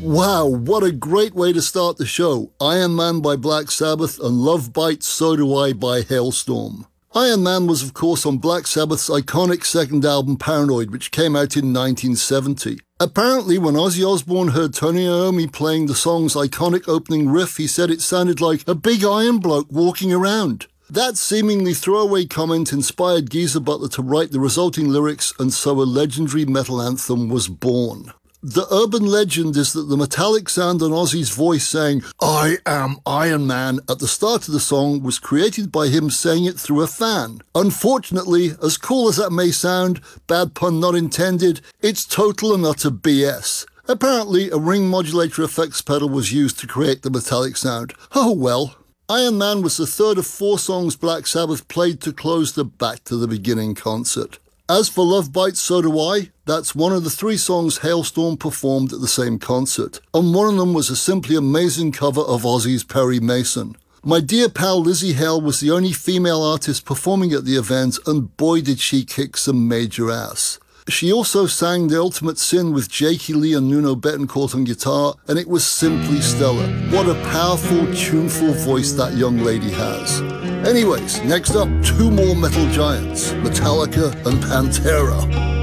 Wow, what a great way to start the show. Iron Man by Black Sabbath and Love Bites, So Do I by Halestorm. Iron Man was of course on Black Sabbath's iconic second album Paranoid, which came out in 1970. Apparently, when Ozzy Osbourne heard Tony Iommi playing the song's iconic opening riff, he said it sounded like a big iron bloke walking around. That seemingly throwaway comment inspired Geezer Butler to write the resulting lyrics, and so a legendary metal anthem was born. The urban legend is that the metallic sound on Ozzy's voice saying, "I am Iron Man," at the start of the song was created by him saying it through a fan. Unfortunately, as cool as that may sound, bad pun not intended, it's total and utter BS. Apparently, a ring modulator effects pedal was used to create the metallic sound. Oh well. Iron Man was the third of 4 songs Black Sabbath played to close the Back to the Beginning concert. As for Love Bites, So Do I, that's one of the 3 songs Halestorm performed at the same concert, and one of them was a simply amazing cover of Ozzy's Perry Mason. My dear pal Lizzie Hale was the only female artist performing at the event, and boy did she kick some major ass. She also sang The Ultimate Sin with Jakey Lee and Nuno Bettencourt on guitar, and it was simply stellar. What a powerful, tuneful voice that young lady has. Anyways, next up, 2 more metal giants, Metallica and Pantera.